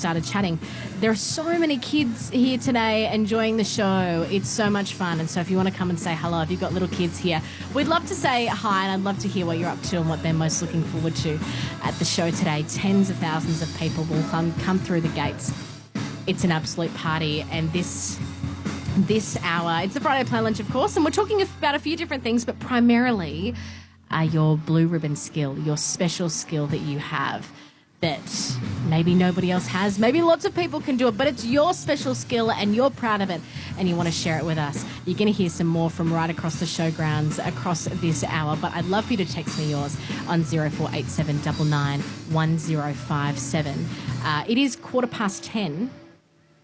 started chatting. There are so many kids here today enjoying the show. It's so much fun. And so if you want to come and say hello, if you've got little kids here, we'd love to say hi, and I'd love to hear what you're up to and what they're most looking forward to at the show today. Tens of thousands of people will come through the gates. It's an absolute party, and this hour, it's the Friday Play Lunch, of course, and we're talking about a few different things, but primarily your blue ribbon skill, your special skill that you have that maybe nobody else has. Maybe lots of people can do it, but it's your special skill and you're proud of it and you want to share it with us. You're going to hear some more from right across the showgrounds across this hour, but I'd love for you to text me yours on 0487 99 1057. It is 10:15.